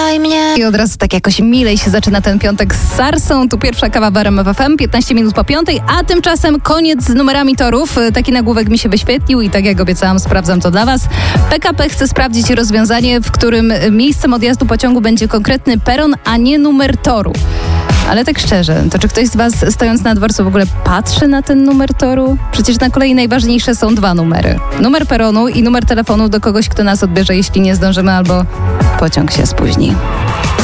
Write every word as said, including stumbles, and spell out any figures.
Kochaj mnie. I od razu tak jakoś milej się zaczyna ten piątek z Sarsą. Tu pierwsza kawa w R M F F M, piętnaście minut po piątej, a tymczasem koniec z numerami torów. Taki nagłówek mi się wyświetlił i tak jak obiecałam, sprawdzam to dla Was. P K P chce sprawdzić rozwiązanie, w którym miejscem odjazdu pociągu będzie konkretny peron, a nie numer toru. Ale tak szczerze, to czy ktoś z Was stojąc na dworcu w ogóle patrzy na ten numer toru? Przecież na kolei najważniejsze są dwa numery. Numer peronu i numer telefonu do kogoś, kto nas odbierze, jeśli nie zdążymy albo pociąg się spóźni.